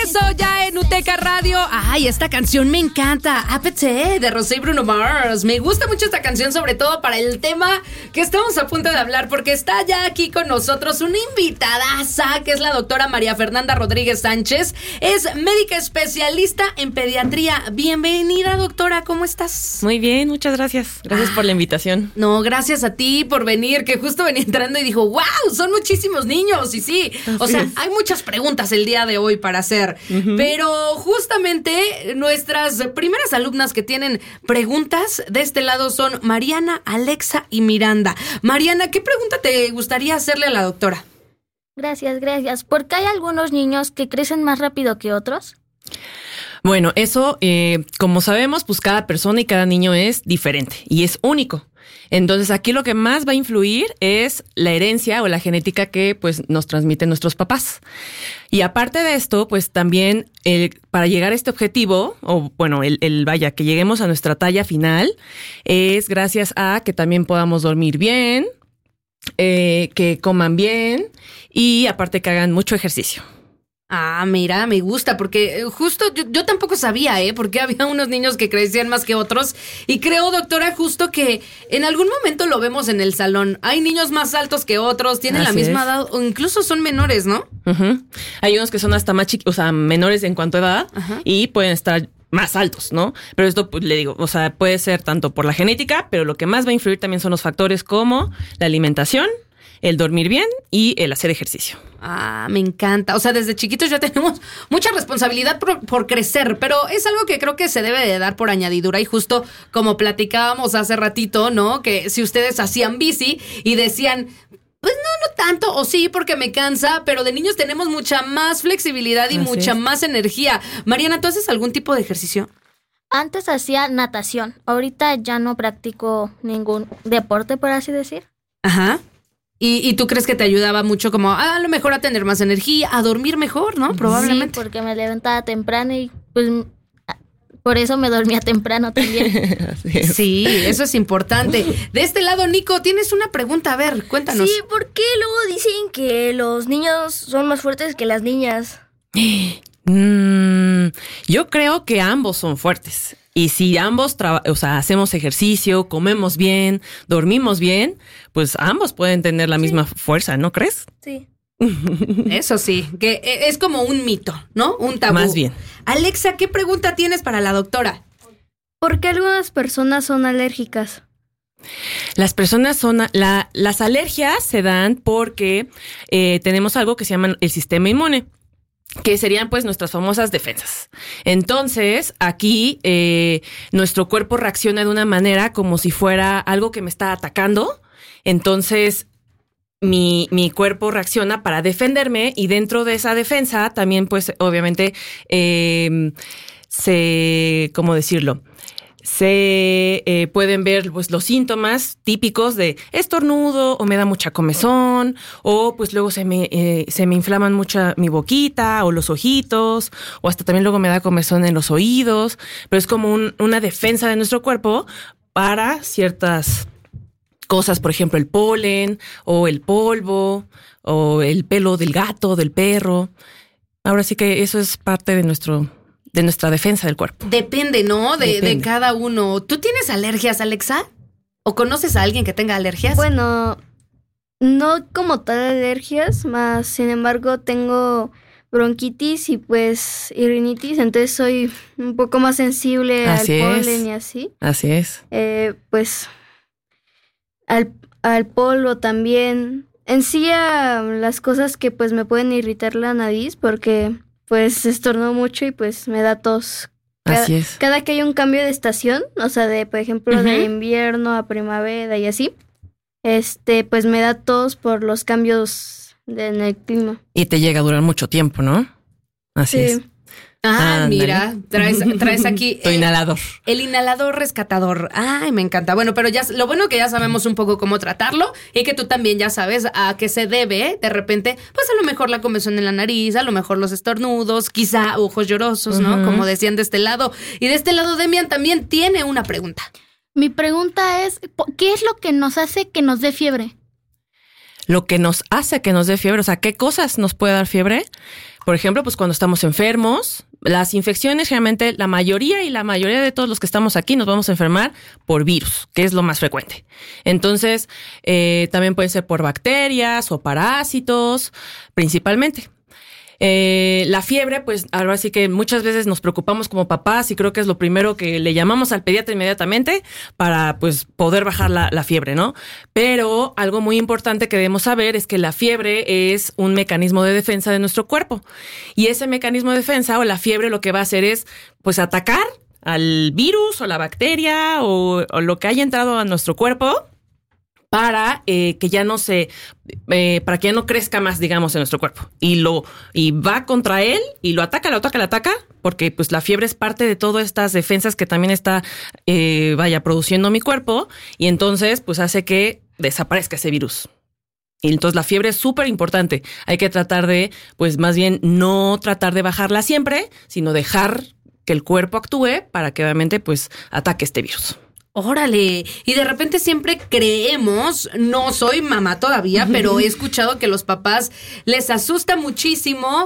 Eso ya en Uteca Radio. Ay, esta canción me encanta. APT de Rosé y Bruno Mars. Me gusta mucho esta canción, sobre todo para el tema que estamos a punto de hablar, porque está ya aquí con nosotros una invitadaza, que es la doctora María Fernanda Rodríguez Sánchez. Es médica especialista en pediatría. Bienvenida, doctora. ¿Cómo estás? Muy bien, muchas gracias. Gracias por la invitación. No, gracias a ti por venir, que justo venía entrando y dijo, wow, son muchísimos niños. Y sí, o sea, hay muchas preguntas el día de hoy para hacer. Pero justamente nuestras primeras alumnas que tienen preguntas de este lado son Mariana, Alexa y Miranda. Mariana, ¿qué pregunta te gustaría hacerle a la doctora? Gracias. ¿Por qué hay algunos niños que crecen más rápido que otros? Bueno, eso, como sabemos, pues cada persona y cada niño es diferente y es único. Entonces, aquí lo que más va a influir es la herencia o la genética que pues nos transmiten nuestros papás. Y aparte de esto, pues también para llegar a este objetivo, o bueno, que lleguemos a nuestra talla final, es gracias a que también podamos dormir bien, que coman bien y aparte que hagan mucho ejercicio. Ah, mira, me gusta, porque justo yo tampoco sabía, porque había unos niños que crecían más que otros. Y creo, doctora, justo que en algún momento lo vemos en el salón. Hay niños más altos que otros, tienen la misma edad, o incluso son menores, ¿no? Uh-huh. Hay unos que son hasta más chiquitos, o sea, menores en cuanto a edad, y pueden estar más altos, ¿no? Pero esto, pues, le digo, o sea, puede ser tanto por la genética, pero lo que más va a influir también son los factores como la alimentación, el dormir bien y el hacer ejercicio. Ah, me encanta. O sea, desde chiquitos ya tenemos mucha responsabilidad por crecer, pero es algo que creo que se debe de dar por añadidura. Y justo como platicábamos hace ratito, ¿no? Que si ustedes hacían bici y decían, pues no tanto, o sí, porque me cansa, pero de niños tenemos mucha más flexibilidad y mucha más energía. Mariana, ¿tú haces algún tipo de ejercicio? Antes hacía natación. Ahorita ya no practico ningún deporte, por así decir. Ajá. ¿Y tú crees que te ayudaba mucho como a lo mejor a tener más energía, a dormir mejor, ¿no? Probablemente. Sí, porque me levantaba temprano y pues por eso me dormía temprano también. Sí, eso es importante. De este lado, Nico, tienes una pregunta. A ver, cuéntanos. Sí, ¿por qué luego dicen que los niños son más fuertes que las niñas? Yo creo que ambos son fuertes. Y si ambos hacemos ejercicio, comemos bien, dormimos bien, pues ambos pueden tener la misma fuerza, ¿no crees? Sí. Eso sí, que es como un mito, ¿no? Un tabú. Más bien. Alexa, ¿qué pregunta tienes para la doctora? ¿Por qué algunas personas son alérgicas? Las personas las alergias se dan porque tenemos algo que se llama el sistema inmune, que serían pues nuestras famosas defensas. Entonces, aquí nuestro cuerpo reacciona de una manera como si fuera algo que me está atacando. Entonces, mi cuerpo reacciona para defenderme y dentro de esa defensa también pues obviamente ¿cómo decirlo? Se pueden ver pues los síntomas típicos de estornudo o me da mucha comezón o pues luego se me inflaman mucho mi boquita o los ojitos o hasta también luego me da comezón en los oídos, pero es como una defensa de nuestro cuerpo para ciertas cosas, por ejemplo el polen o el polvo o el pelo del gato, del perro. Ahora sí que eso es parte de nuestra defensa del cuerpo. Depende, ¿no? De cada uno. ¿Tú tienes alergias, Alexa? ¿O conoces a alguien que tenga alergias? Bueno, no como tal alergias, más sin embargo tengo bronquitis y pues rinitis, entonces soy un poco más sensible al polen y así. Así es. Pues al polvo también. En sí a las cosas que pues me pueden irritar la nariz porque pues estornudo mucho y pues me da tos. Así es. Cada que hay un cambio de estación, o sea, por ejemplo, de invierno a primavera y así, pues me da tos por los cambios en el clima. Y te llega a durar mucho tiempo, ¿no? Así es. Ah, mira, traes aquí tu inhalador. El inhalador rescatador. Ay, me encanta. Bueno, pero ya lo bueno que ya sabemos un poco cómo tratarlo y que tú también ya sabes a qué se debe de repente, pues a lo mejor la comezón en la nariz, a lo mejor los estornudos, quizá ojos llorosos, ¿no? Como decían de este lado. Y de este lado, Demian también tiene una pregunta. Mi pregunta es, ¿qué es lo que nos hace que nos dé fiebre? Lo que nos hace que nos dé fiebre, o sea, ¿qué cosas nos puede dar fiebre? Por ejemplo, pues cuando estamos enfermos, las infecciones generalmente la mayoría de todos los que estamos aquí nos vamos a enfermar por virus, que es lo más frecuente. Entonces, también puede ser por bacterias o parásitos, principalmente. La fiebre, pues ahora sí que muchas veces nos preocupamos como papás y creo que es lo primero que le llamamos al pediatra inmediatamente para pues poder bajar la fiebre, ¿no? Pero algo muy importante que debemos saber es que la fiebre es un mecanismo de defensa de nuestro cuerpo y ese mecanismo de defensa o la fiebre lo que va a hacer es pues atacar al virus o la bacteria o lo que haya entrado a nuestro cuerpo para que ya no para que ya no crezca más, digamos, en nuestro cuerpo. Y va contra él y lo ataca, porque pues la fiebre es parte de todas estas defensas que también está, produciendo mi cuerpo, y entonces pues hace que desaparezca ese virus. Y entonces la fiebre es súper importante. Hay que tratar de, pues más bien no tratar de bajarla siempre, sino dejar que el cuerpo actúe para que obviamente pues ataque este virus. Órale, y de repente siempre creemos, no soy mamá todavía, pero he escuchado que los papás les asusta muchísimo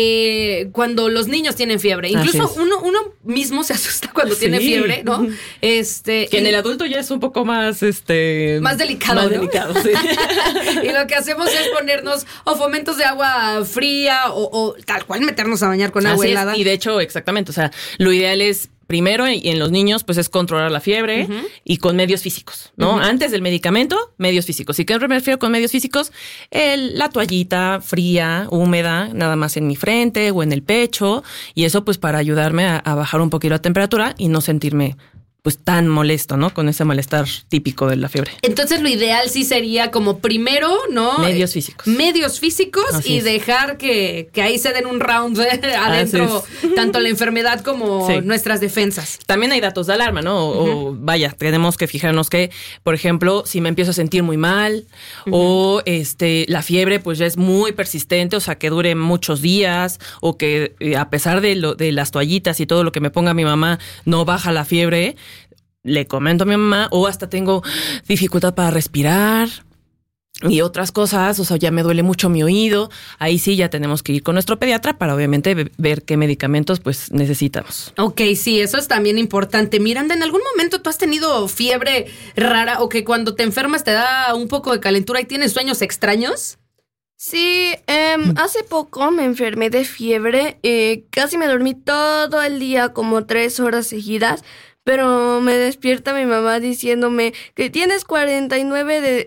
cuando los niños tienen fiebre. Incluso uno mismo se asusta cuando tiene fiebre, ¿no? Que en el adulto ya es un poco más más delicado, ¿no? Delicado, sí. Y lo que hacemos es ponernos o fomentos de agua fría o tal cual meternos a bañar con agua helada. Y de hecho, exactamente, o sea, lo ideal es primero, y en los niños, pues es controlar la fiebre y con medios físicos, ¿no? Antes del medicamento, medios físicos. ¿Y qué me refiero con medios físicos? La toallita fría, húmeda, nada más en mi frente o en el pecho. Y eso, pues, para ayudarme a bajar un poquito la temperatura y no sentirme pues tan molesto, ¿no? Con ese malestar típico de la fiebre. Entonces lo ideal sí sería como primero, ¿no? Medios físicos. Medios físicos. Así y es. Dejar que ahí se den un round adentro, tanto la enfermedad como nuestras defensas. También hay datos de alarma, ¿no? O vaya, tenemos que fijarnos que, por ejemplo, si me empiezo a sentir muy mal o la fiebre pues ya es muy persistente, o sea, que dure muchos días o que a pesar de las toallitas y todo lo que me ponga mi mamá no baja la fiebre, le comento a mi mamá, o hasta tengo dificultad para respirar y otras cosas, o sea, ya me duele mucho mi oído. Ahí sí ya tenemos que ir con nuestro pediatra para obviamente ver qué medicamentos pues necesitamos. Ok, sí, eso es también importante. Miranda, ¿en algún momento tú has tenido fiebre rara o que cuando te enfermas te da un poco de calentura y tienes sueños extraños? Sí, hace poco me enfermé de fiebre, casi me dormí todo el día, como 3 horas seguidas, pero me despierta mi mamá diciéndome que tienes 39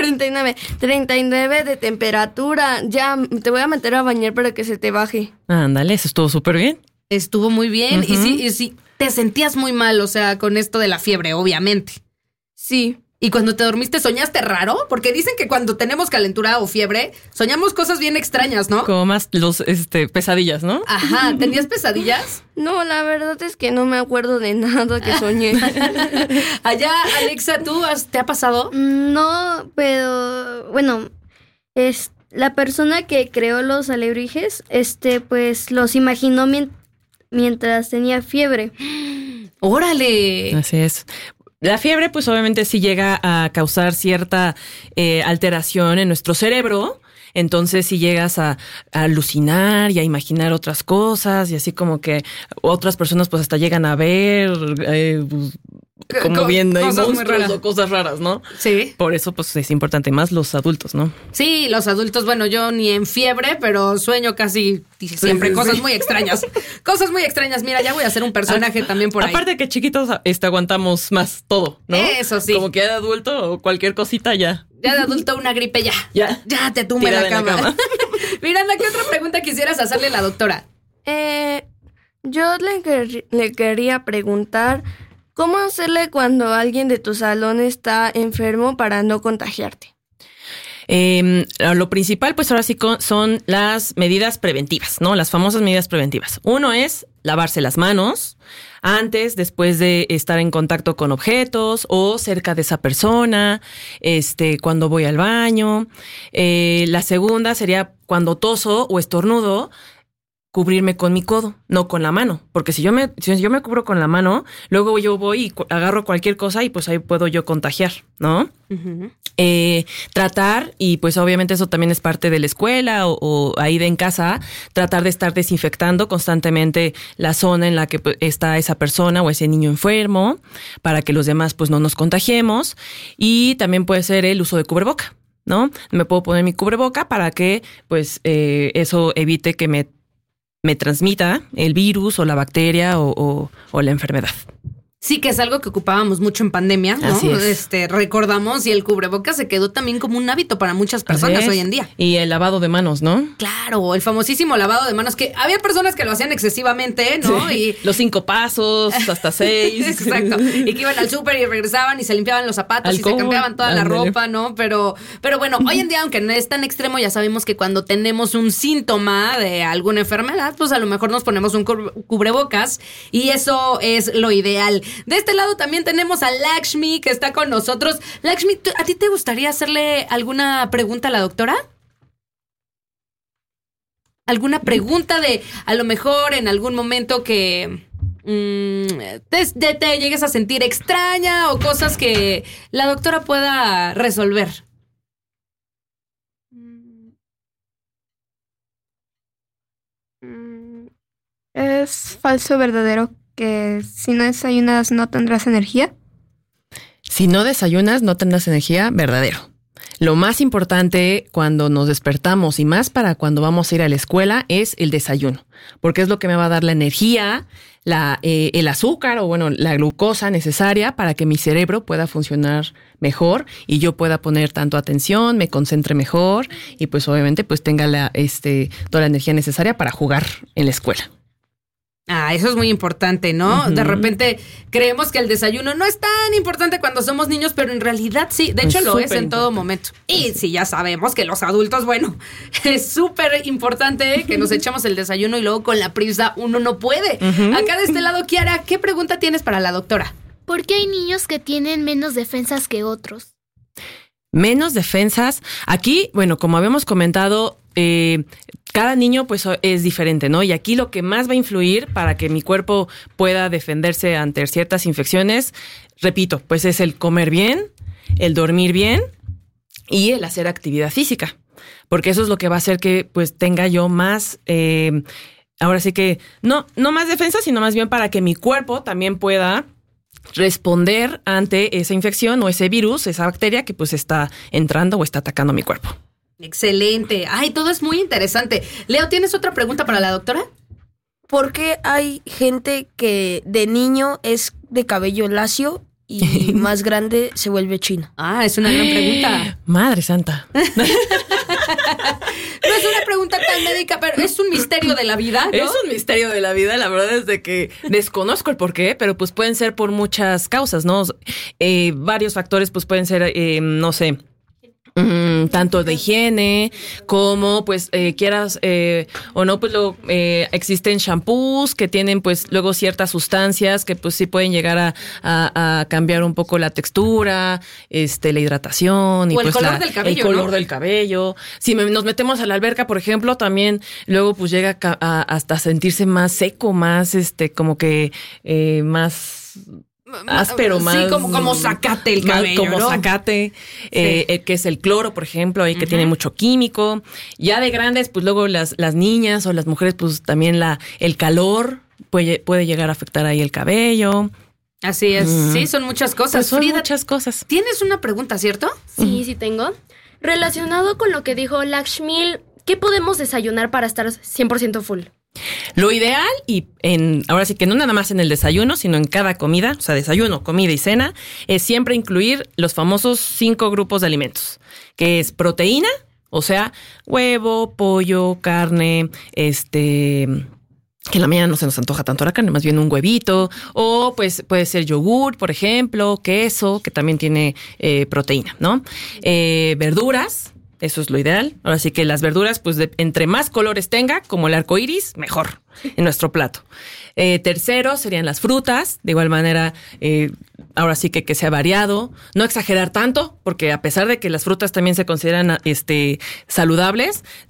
de temperatura, ya te voy a meter a bañar para que se te baje. Ándale, eso estuvo súper bien. Estuvo muy bien, y sí, te sentías muy mal, o sea, con esto de la fiebre, obviamente. Sí. ¿Y cuando te dormiste soñaste raro? Porque dicen que cuando tenemos calentura o fiebre, soñamos cosas bien extrañas, ¿no? Como más pesadillas, ¿no? Ajá, ¿tenías pesadillas? No, la verdad es que no me acuerdo de nada que soñé. Allá, Alexa, ¿te ha pasado? No, pero bueno, la persona que creó los alebrijes, pues los imaginó mientras tenía fiebre. ¡Órale! Así es. La fiebre, pues obviamente sí llega a causar cierta alteración en nuestro cerebro. Entonces si llegas a alucinar y a imaginar otras cosas y así como que otras personas pues hasta llegan a ver como viendo monstruos o cosas raras, ¿no? Sí. Por eso pues es importante, más los adultos, ¿no? Sí, los adultos, bueno, yo ni en fiebre, pero sueño casi siempre cosas muy extrañas. Cosas muy extrañas. Mira, ya voy a hacer un personaje también por ahí. Aparte que chiquitos aguantamos más todo, ¿no? Eso sí. Como que de adulto o cualquier cosita ya. Ya de adulto una gripe ya te tumba en la cama. Miranda, ¿qué otra pregunta quisieras hacerle a la doctora? Yo le quería preguntar ¿cómo hacerle cuando alguien de tu salón está enfermo para no contagiarte? Lo principal, pues ahora sí son las medidas preventivas, ¿no? Las famosas medidas preventivas. Uno es lavarse las manos antes, después de estar en contacto con objetos o cerca de esa persona, cuando voy al baño. La segunda sería cuando toso o estornudo, cubrirme con mi codo, no con la mano, porque si yo me cubro con la mano, luego yo voy y agarro cualquier cosa y pues ahí puedo yo contagiar, ¿no? Uh-huh. Tratar, y pues obviamente eso también es parte de la escuela o ahí de en casa, tratar de estar desinfectando constantemente la zona en la que está esa persona o ese niño enfermo, para que los demás pues no nos contagiemos. Y también puede ser el uso de cubreboca, ¿no? Me puedo poner mi cubreboca para que pues eso evite que me transmita el virus o la bacteria o la enfermedad. Sí, que es algo que ocupábamos mucho en pandemia, ¿no? Así es. Recordamos, y el cubrebocas se quedó también como un hábito para muchas personas hoy en día. Y el lavado de manos, ¿no? Claro, el famosísimo lavado de manos, que había personas que lo hacían excesivamente, ¿no? Sí, y los 5 pasos, hasta 6. Exacto. Y que iban al súper y regresaban y se limpiaban los zapatos y se cambiaban toda la ropa, ¿no? Pero bueno, hoy en día, aunque no es tan extremo, ya sabemos que cuando tenemos un síntoma de alguna enfermedad, pues a lo mejor nos ponemos un cubrebocas, y eso es lo ideal. De este lado también tenemos a Lakshmi, que está con nosotros. Lakshmi, ¿a ti te gustaría hacerle alguna pregunta a la doctora? ¿Alguna pregunta de, a lo mejor en algún momento que te llegues a sentir extraña, o cosas que la doctora pueda resolver? ¿Es falso o verdadero que si no desayunas no tendrás energía? Si no desayunas no tendrás energía, verdadero. Lo más importante cuando nos despertamos, y más para cuando vamos a ir a la escuela, es el desayuno, porque es lo que me va a dar la energía, el azúcar o la glucosa necesaria para que mi cerebro pueda funcionar mejor y yo pueda poner tanto atención, me concentre mejor y pues obviamente pues tenga toda la energía necesaria para jugar en la escuela. Ah, eso es muy importante, ¿no? Uh-huh. De repente creemos que el desayuno no es tan importante cuando somos niños, pero en realidad sí. De hecho, lo es en todo momento. Y sí, ya sabemos que los adultos, es súper importante que nos echemos el desayuno y luego con la prisa uno no puede. Uh-huh. Acá de este lado, Kiara, ¿qué pregunta tienes para la doctora? ¿Por qué hay niños que tienen menos defensas que otros? Menos defensas. Aquí, como habíamos comentado, cada niño pues es diferente, ¿no? Y aquí lo que más va a influir para que mi cuerpo pueda defenderse ante ciertas infecciones, repito, pues es el comer bien, el dormir bien y el hacer actividad física. Porque eso es lo que va a hacer que pues tenga yo más, ahora sí que, no más defensa, sino más bien para que mi cuerpo también pueda responder ante esa infección o ese virus, esa bacteria que pues está entrando o está atacando mi cuerpo. Excelente. Ay, todo es muy interesante. Leo, ¿tienes otra pregunta para la doctora? ¿Por qué hay gente que de niño es de cabello lacio y más grande se vuelve chino? Ah, es una gran pregunta. Madre santa. No es una pregunta tan médica, pero es un misterio de la vida, ¿no? Es un misterio de la vida, la verdad es de que desconozco el porqué, pero pues pueden ser por muchas causas, ¿no? Varios factores pues pueden ser, no sé, tanto de higiene como pues quieras o no, pues luego existen shampoos que tienen pues luego ciertas sustancias que pues sí pueden llegar a cambiar un poco la textura, la hidratación y o el pues color del cabello, el color del cabello. Si nos metemos a la alberca, por ejemplo, también luego pues llega hasta sentirse más seco, más como que más áspero, más. Sí, como zacate el cabello, como ¿no? zacate, sí. Que es el cloro, por ejemplo, ahí que tiene mucho químico. Ya de grandes, pues luego las niñas o las mujeres, pues también el calor puede llegar a afectar ahí el cabello. Así es, sí, son muchas cosas. Pues son Frida, muchas cosas. ¿Tienes una pregunta, cierto? Sí tengo. Relacionado con lo que dijo Lakshmi, ¿qué podemos desayunar para estar 100% full? Lo ideal, y ahora sí que no nada más en el desayuno, sino en cada comida, o sea, desayuno, comida y cena, es siempre incluir los famosos 5 grupos de alimentos, que es proteína, o sea, huevo, pollo, carne, que en la mañana no se nos antoja tanto la carne, más bien un huevito, o pues puede ser yogur, por ejemplo, queso, que también tiene proteína, ¿no? Verduras. Eso es lo ideal. Ahora sí que las verduras, pues entre más colores tenga, como el arco iris, mejor en nuestro plato. Tercero serían las frutas. De igual manera, ahora sí que sea variado. No exagerar tanto, porque a pesar de que las frutas también se consideran saludables,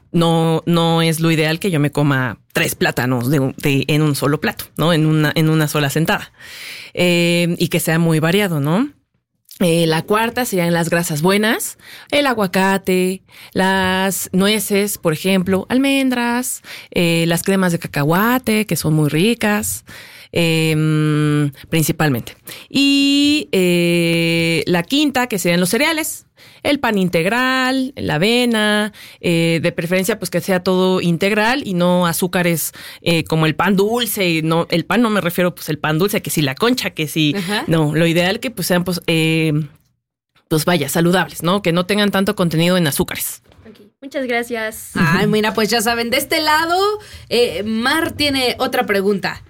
no es lo ideal que yo me coma 3 plátanos en un solo plato, ¿no? En una sola sentada. Y que sea muy variado, ¿no? La cuarta serían las grasas buenas, el aguacate, las nueces, por ejemplo, almendras, las cremas de cacahuate, que son muy ricas, principalmente. Y la quinta, que serían los cereales, el pan integral, la avena, de preferencia pues que sea todo integral y no azúcares como el pan dulce. No, el pan no me refiero pues el pan dulce, que si la concha, que si... Ajá. No, lo ideal que pues sean pues vaya, saludables, ¿no? Que no tengan tanto contenido en azúcares. Okay. Muchas gracias. Ay, mira, pues ya saben, de este lado, Mar tiene otra pregunta.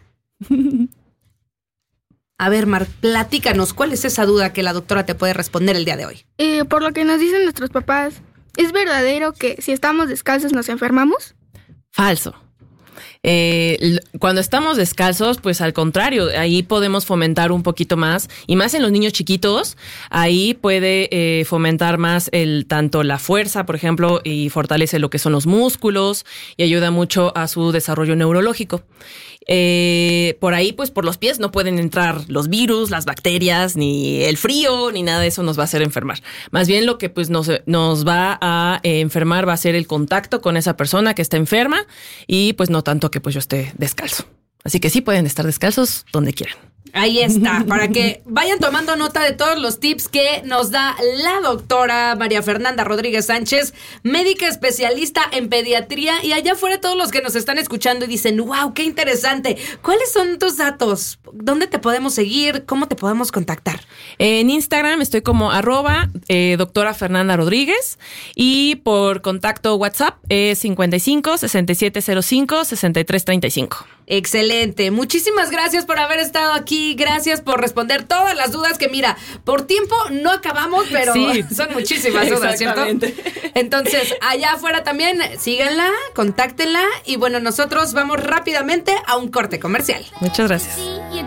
A ver, Mar, platícanos, ¿cuál es esa duda que la doctora te puede responder el día de hoy? Por lo que nos dicen nuestros papás, ¿es verdadero que si estamos descalzos nos enfermamos? Falso. Cuando estamos descalzos, pues al contrario, ahí podemos fomentar un poquito más, y más en los niños chiquitos, ahí puede fomentar más tanto la fuerza, por ejemplo, y fortalece lo que son los músculos y ayuda mucho a su desarrollo neurológico. Por ahí, pues por los pies no pueden entrar los virus, las bacterias, ni el frío, ni nada de eso nos va a hacer enfermar. Más bien lo que pues nos va a enfermar va a ser el contacto con esa persona que está enferma y pues no tanto que pues yo esté descalzo. Así que sí pueden estar descalzos donde quieran. Ahí está, para que vayan tomando nota de todos los tips que nos da la doctora María Fernanda Rodríguez Sánchez, médica especialista en pediatría, y allá afuera todos los que nos están escuchando y dicen, wow, qué interesante. ¿Cuáles son tus datos? ¿Dónde te podemos seguir? ¿Cómo te podemos contactar? En Instagram estoy como doctora Fernanda Rodríguez, y por contacto WhatsApp es 55 6705 6335. Excelente. Muchísimas gracias por haber estado aquí. Gracias por responder todas las dudas que, mira, por tiempo no acabamos, pero sí, son muchísimas dudas, ¿cierto? Entonces, allá afuera también síganla, contáctenla y bueno, nosotros vamos rápidamente a un corte comercial. Muchas gracias.